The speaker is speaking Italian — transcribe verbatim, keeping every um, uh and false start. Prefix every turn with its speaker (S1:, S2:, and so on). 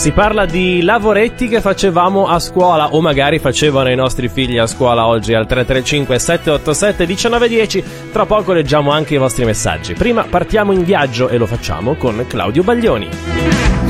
S1: Si parla di lavoretti che facevamo a scuola o magari facevano i nostri figli a scuola oggi al tre tre cinque sette otto sette uno nove uno zero. Tra poco leggiamo anche i vostri messaggi. Prima partiamo in viaggio e lo facciamo con Claudio Baglioni.